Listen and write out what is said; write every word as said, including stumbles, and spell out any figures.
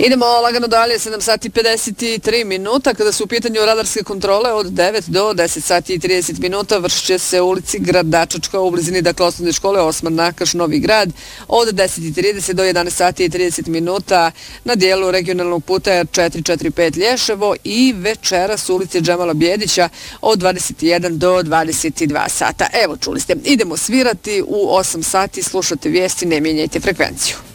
Idemo lagano dalje, sedam sati i pedeset tri minuta, kada su u pitanju radarske kontrole od devet do deset sati i trideset minuta, vršit će se u ulici Gradačačka u blizini, dakle, osnovne škole Osman Nakaš, Novi Grad, od deset i trideset do jedanaest sati i trideset minuta na dijelu regionalnog puta četiri četiri pet Lješevo i večeras u ulici Džemala Bjedića od dvadeset jedan do dvadeset dva sata. Evo, čuli ste, idemo svirati u osam sati, slušate vijesti, ne mijenjajte frekvenciju.